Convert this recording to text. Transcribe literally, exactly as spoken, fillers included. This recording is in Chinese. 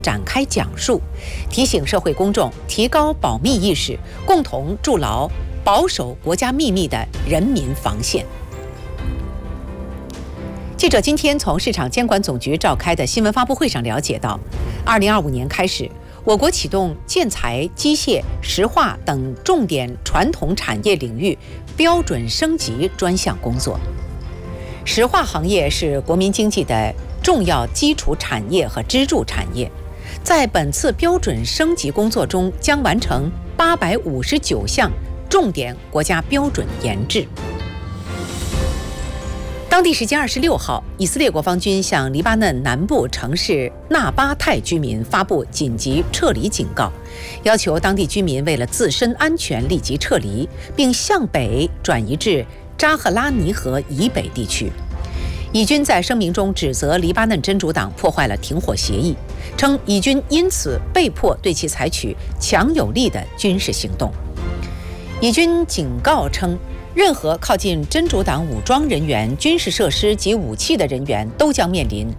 展开讲述，提醒社会公众提高保密意识，共同筑牢保守国家秘密的人民防线。记者今天从市场监管总局召开的新闻发布会上了解到，二零二五年开始，我国启动建材、机械、石化等重点传统产业领域标准升级专项工作。石化行业是国民经济的重要基础产业和支柱产业，在本次标准升级工作中，将完成八百五十九项重点国家标准研制。当地时间二十六号，以色列国防军向黎巴嫩南部城市纳巴泰居民发布紧急撤离警告，要求当地居民为了自身安全立即撤离，并向北转移至扎赫拉尼河以北地区。以军在声明中指责黎巴嫩真主党破坏了停火协议，称以军因此被迫对其采取强有力的军事行动。以军警告称，任何靠近真主党武装人员、军事设施及武器的人员都将面临